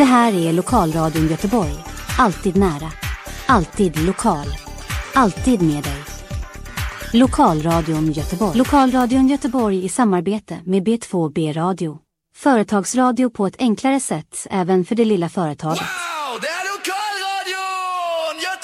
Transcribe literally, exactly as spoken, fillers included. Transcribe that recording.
Det här är Lokalradion Göteborg. Alltid nära. Alltid lokal. Alltid med dig. Lokalradion Göteborg. Lokalradion Göteborg i samarbete med B två B Radio. Företagsradio på ett enklare sätt även för det lilla företaget.